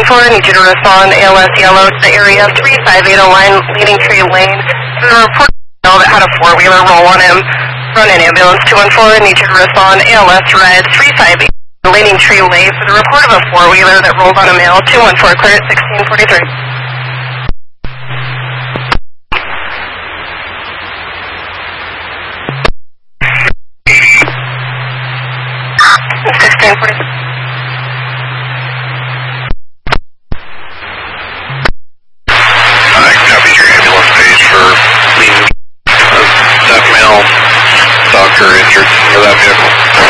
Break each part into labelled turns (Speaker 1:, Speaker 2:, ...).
Speaker 1: 214, need you to respond ALS yellow to the area 3580 line, leading Tree Lane. To the report that had a four-wheeler roll on him. Run in ambulance 214, need you to respond ALS red 358, leading Tree Lane for the report of a four-wheeler that rolled on a male. 214, clear at 1643. 1643.
Speaker 2: Copy your ambulance page for leading that male doctor injured for that vehicle.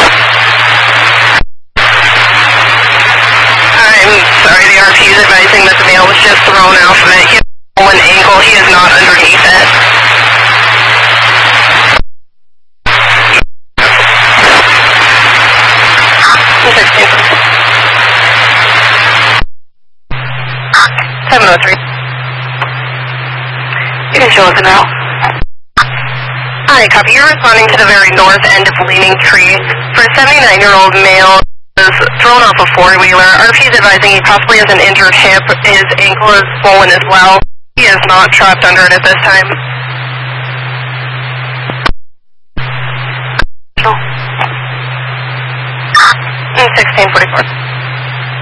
Speaker 1: I'm sorry, the RP is advising that the male was just thrown off of it. He has a swollen ankle, he is not underneath it. You can show us it now. Hi, copy. You're responding to the very north end of Leaning Tree for a 79-year-old male who was thrown off a four-wheeler. RP is advising he possibly has an injured hip. His ankle is swollen as well. He is not trapped under it at this time. 1644.